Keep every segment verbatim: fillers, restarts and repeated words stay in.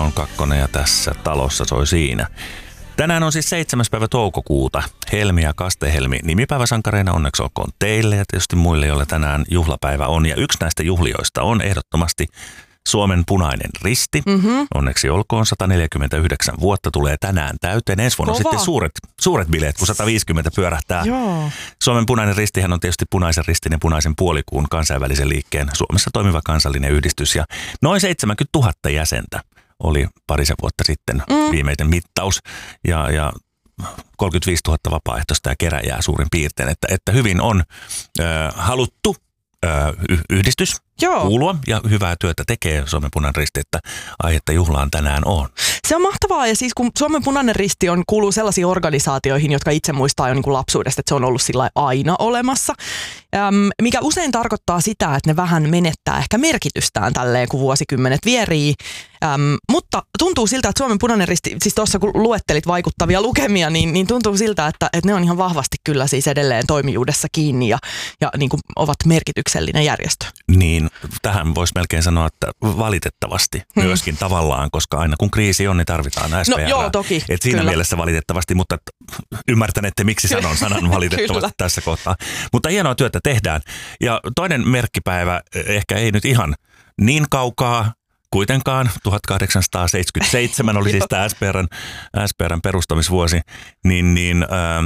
on kakkonen ja tässä talossa soi siinä. Tänään on siis seitsemäs päivä toukokuuta. Helmi ja Kastehelmi nimipäiväsankareina onneksi olkoon teille ja tietysti muille, joille tänään juhlapäivä on. Ja yksi näistä juhlioista on ehdottomasti Suomen Punainen Risti. Mm-hmm. Onneksi olkoon sata neljäkymmentäyhdeksän vuotta tulee tänään täyteen. Ensi vuonna on sitten suuret, suuret bileet, kun sata viisikymmentä pyörähtää. Joo. Suomen Punainen Ristihän on tietysti Punaisen Ristin ja Punaisen puolikuun kansainvälisen liikkeen Suomessa toimiva kansallinen yhdistys. Ja noin seitsemänkymmentätuhatta jäsentä oli parisen vuotta sitten mm. viimeinen mittaus. Ja, ja kolmekymmentäviisituhatta vapaaehtoista ja keräjää suurin piirtein. Että, että hyvin on äh, haluttu äh, yhdistys. Joo. Kuulua ja hyvää työtä tekee Suomen Punainen Risti, että aihetta juhlaan tänään on. Se on mahtavaa ja siis kun Suomen Punainen Risti on, kuuluu sellaisiin organisaatioihin, jotka itse muistaa jo niin kuin lapsuudesta, että se on ollut sillä aina olemassa, Äm, mikä usein tarkoittaa sitä, että ne vähän menettää ehkä merkitystään tälleen, kun vuosikymmenet vierii. Äm, mutta tuntuu siltä, että Suomen Punainen Risti, siis tuossa kun luettelit vaikuttavia lukemia, niin, niin tuntuu siltä, että, että ne on ihan vahvasti kyllä siis edelleen toimijuudessa kiinni ja, ja niin kuin ovat merkityksellinen järjestö. Niin. Tähän voisi melkein sanoa, että valitettavasti hmm. myöskin tavallaan, koska aina kun kriisi on, niin tarvitaan S P R. No joo, toki. Et siinä kyllä. mielessä valitettavasti, mutta ymmärtänette, miksi sanon sanan valitettavasti tässä kohtaa. Mutta hienoa työtä tehdään. Ja toinen merkkipäivä, ehkä ei nyt ihan niin kaukaa, kuitenkaan tuhatkahdeksansataaseitsemänkymmentäseitsemän oli siis tämä S P R:n, S P R:n perustamisvuosi, niin, niin äh,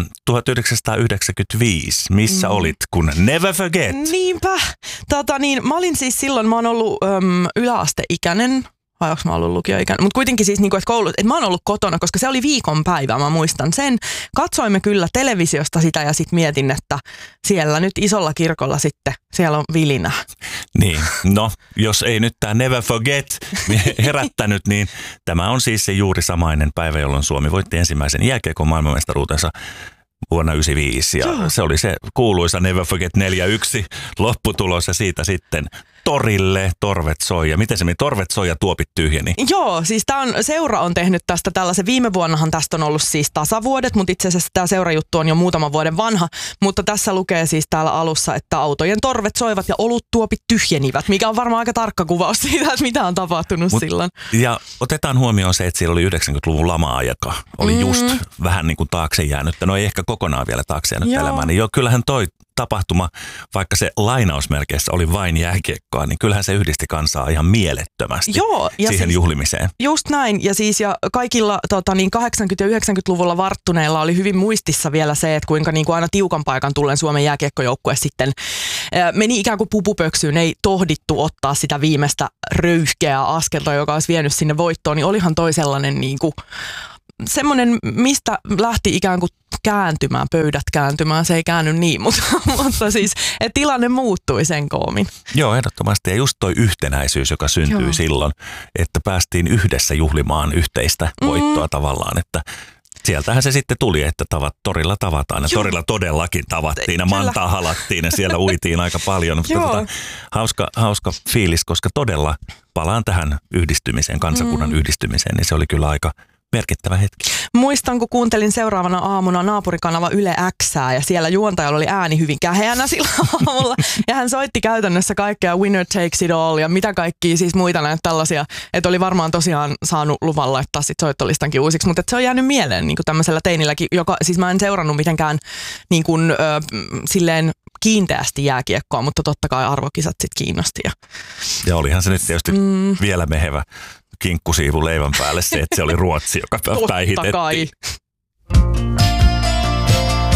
tuhatyhdeksänsataayhdeksänkymmentäviisi, missä mm. olit, kun never forget? Niinpä. Tota, niin, mä olin siis silloin, mä oon ollut äm, yläasteikäinen, vai onko mä ollut lukioikäinen, mutta kuitenkin siis, niin kuin, että, koulu, että mä oon ollut kotona, koska se oli viikonpäivä, mä muistan sen. Katsoimme kyllä televisiosta sitä ja sitten mietin, että siellä nyt isolla kirkolla sitten, siellä on vilinä. Niin, no jos ei nyt tämä Never Forget herättänyt, niin tämä on siis se juuri samainen päivä, jolloin Suomi voitti ensimmäisen jääkiekon maailmanmestaruutensa vuonna yhdeksänkymmentäviisi. Ja Joo. se oli se kuuluisa Never Forget neljä yksi lopputulos ja siitä sitten torille, torvet soi. Ja miten se meni? Torvet soi ja tuopit tyhjeni. Joo, siis tää on, seura on tehnyt tästä tällaisen, viime vuonnahan tästä on ollut siis tasavuodet, mutta itse asiassa tämä seurajuttu on jo muutaman vuoden vanha. Mutta tässä lukee siis täällä alussa, että autojen torvet soivat ja oluttuopit tyhjenivät, mikä on varmaan aika tarkka kuvaus siitä, että mitä on tapahtunut Mut, silloin. Ja otetaan huomioon se, että siellä oli yhdeksänkymmentäluvun lama-aika, oli mm. just vähän niin kuin taakse jäänyttä, no ei ehkä kokonaan vielä taakse jäänyt elämää. Niin jo, kyllähän toi tapahtuma, vaikka se lainausmerkeissä oli vain jääkiekkoa, niin kyllähän se yhdisti kansaa ihan mielettömästi Joo, ja siihen siis, juhlimiseen. Just näin. Ja siis ja kaikilla tota, niin kahdeksankymmentä- ja yhdeksänkymmentäluvulla varttuneilla oli hyvin muistissa vielä se, että kuinka niin kuin aina tiukan paikan tullen Suomen jääkiekkojoukkue sitten ää, meni ikään kuin pupupöksyyn. Ei tohdittu ottaa sitä viimeistä röyhkeää askelta, joka olisi vienyt sinne voittoon. Niin olihan toi sellainen niin kuin semmoinen, mistä lähti ikään kuin kääntymään, pöydät kääntymään, se ei käänny niin, mutta, mutta siis, että tilanne muuttui sen koomin. Joo, ehdottomasti. Ja just toi yhtenäisyys, joka syntyi Joo. silloin, että päästiin yhdessä juhlimaan yhteistä voittoa mm. tavallaan, että sieltähän se sitten tuli, että tavat, torilla tavataan ja Joo. torilla todellakin tavattiin ja mantaa halattiin ja siellä uitiin aika paljon. Tota, hauska, hauska fiilis, koska todella palaan tähän yhdistymiseen, kansakunnan mm. yhdistymiseen, niin se oli kyllä aika merkittävä hetki. Muistan, kun kuuntelin seuraavana aamuna naapurikanava Yle Xää ja siellä juontajalla oli ääni hyvin käheänä sillä aamulla. Ja hän soitti käytännössä kaikkea Winner Takes It All ja mitä kaikkia siis muita näitä tällaisia. Että oli varmaan tosiaan saanut luvan laittaa sit soittolistankin uusiksi, mutta se on jäänyt mieleen niin kuin tämmöisellä teinilläkin, joka siis mä en seurannut mitenkään niin kuin, ö, silleen kiinteästi jääkiekkoa, mutta totta kai arvokisat sit kiinnosti. Ja, ja olihan se nyt tietysti mm. vielä mehevä kinkkusiivu leivän päälle se, että se oli Ruotsi, joka päihitettiin. Totta kai.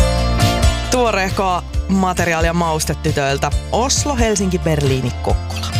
Tuoreehkoa materiaalia maustetytöiltä Oslo, Helsinki, Berliini, Kokkola.